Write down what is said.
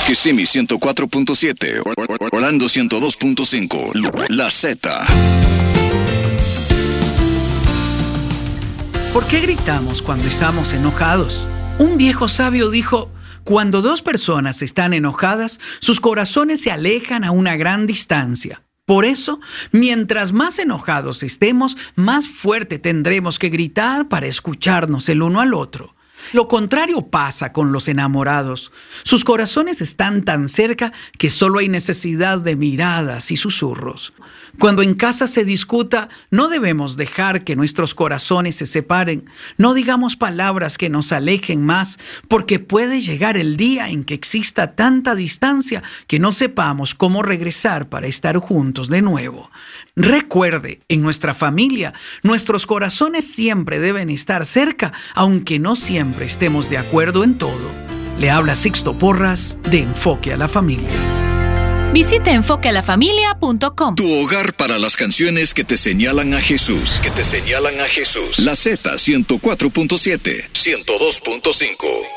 Kissimmee 104.7, Orlando 102.5, La Z. ¿Por qué gritamos cuando estamos enojados? Un viejo sabio dijo: cuando dos personas están enojadas, sus corazones se alejan a una gran distancia. Por eso, mientras más enojados estemos, más fuerte tendremos que gritar para escucharnos el uno al otro. Lo contrario pasa con los enamorados. Sus corazones están tan cerca que solo hay necesidad de miradas y susurros. Cuando en casa se discuta, no debemos dejar que nuestros corazones se separen. No digamos palabras que nos alejen más, porque puede llegar el día en que exista tanta distancia que no sepamos cómo regresar para estar juntos de nuevo. Recuerde, en nuestra familia, nuestros corazones siempre deben estar cerca, aunque no siempre estemos de acuerdo en todo. Le habla Sixto Porras de Enfoque a la Familia. Visite enfoquealafamilia.com. Tu hogar para las canciones que te señalan a Jesús. Que te señalan a Jesús. La Z 104.7, 102.5.